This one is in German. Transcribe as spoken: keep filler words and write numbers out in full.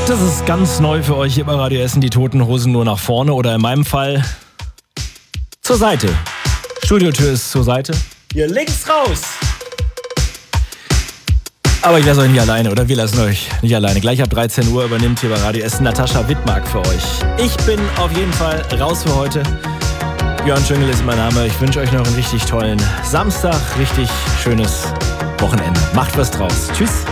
Das ist ganz neu für euch hier bei Radio Essen, die Toten Hosen nur nach vorne oder in meinem Fall zur Seite. Studiotür ist zur Seite. Hier links raus. Aber ich lasse euch nicht alleine oder wir lassen euch nicht alleine. Gleich ab dreizehn Uhr übernimmt hier bei Radio Essen Natascha Wittmark für euch. Ich bin auf jeden Fall raus für heute. Björn Schöngel ist mein Name. Ich wünsche euch noch einen richtig tollen Samstag, richtig schönes Wochenende. Macht was draus. Tschüss.